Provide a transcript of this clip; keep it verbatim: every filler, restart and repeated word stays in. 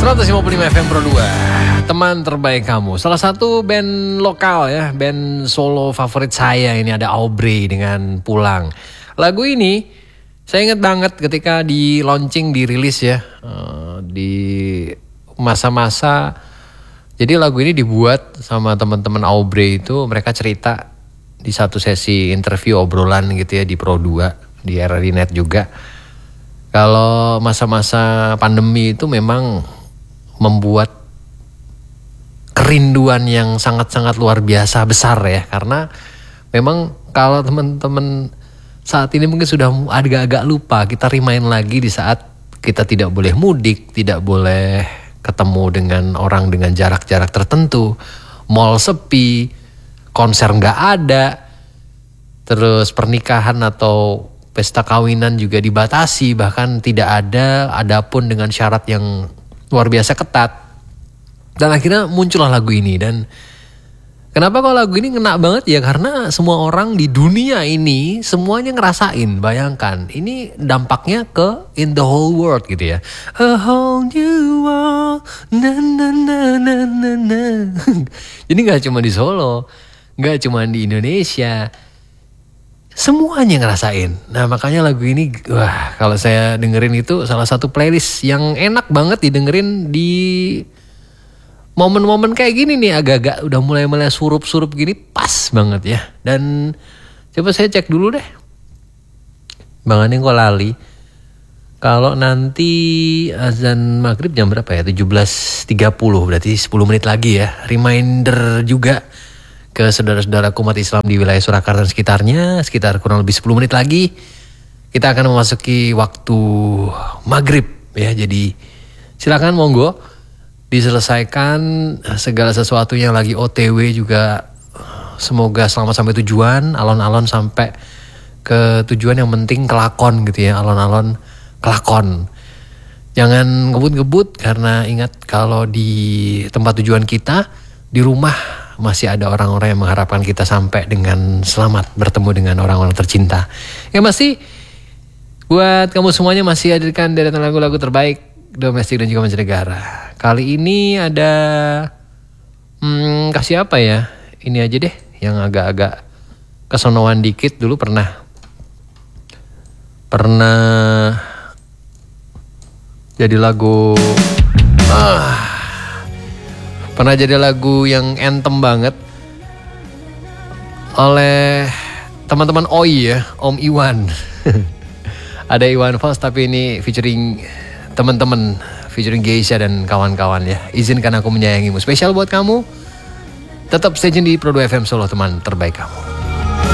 seratus lima puluh lima F M Pro dua, teman terbaik kamu. Salah satu band lokal ya, band solo favorit saya ini ada Aubrey dengan Pulang. Lagu ini saya ingat banget ketika di launching, dirilis ya, di masa-masa. Jadi lagu ini dibuat sama teman-teman Aubrey itu, mereka cerita di satu sesi interview obrolan gitu ya di Pro dua, di R R I Net juga. Kalau masa-masa pandemi itu memang membuat kerinduan yang sangat-sangat luar biasa besar ya. Karena memang kalau teman-teman saat ini mungkin sudah agak-agak lupa, kita remind lagi di saat kita tidak boleh mudik, tidak boleh ketemu dengan orang dengan jarak-jarak tertentu, mall sepi, konser nggak ada, terus pernikahan atau pesta kawinan juga dibatasi, bahkan tidak ada, adapun dengan syarat yang luar biasa ketat. Dan akhirnya muncullah lagu ini. Dan kenapa kalau lagu ini ngena banget ya, karena semua orang di dunia ini semuanya ngerasain. Bayangkan, ini dampaknya ke in the whole world gitu ya. A whole new world, na na na na na na. Jadi gak cuma di Solo, gak cuma di Indonesia, semuanya ngerasain. Nah makanya lagu ini, wah kalau saya dengerin itu salah satu playlist yang enak banget didengerin di momen-momen kayak gini nih, agak-agak udah mulai-mulai surup-surup gini, pas banget ya. Dan coba saya cek dulu deh, Bang Ani kok lali. Kalau nanti azan maghrib jam berapa ya? tujuh belas tiga puluh, berarti sepuluh menit lagi ya. Reminder juga ke saudara-saudara umat Islam di wilayah Surakarta dan sekitarnya, sekitar kurang lebih sepuluh menit lagi kita akan memasuki waktu maghrib ya. Jadi silakan monggo diselesaikan segala sesuatu yang lagi O T W juga, semoga selamat sampai tujuan, alon-alon sampai ke tujuan, yang penting kelakon gitu ya, alon-alon kelakon. Jangan ngebut-ngebut, karena ingat kalau di tempat tujuan kita, di rumah masih ada orang-orang yang mengharapkan kita sampai dengan selamat bertemu dengan orang-orang tercinta. Yang pasti buat kamu semuanya masih hadirkan deretan lagu-lagu terbaik domestik dan juga mancanegara. Kali ini ada hmm, kasih apa ya? Ini aja deh yang agak-agak kesonoan dikit. Dulu pernah pernah jadi lagu ah Pernah jadi lagu yang anthem banget oleh teman-teman O I ya, Om Iwan. Ada Iwan Fals, tapi ini featuring teman-teman, featuring Geisha dan kawan-kawan ya. Izinkan aku menyayangimu. Spesial buat kamu. Tetap stay tune di Pro dua F M Solo, teman terbaik kamu.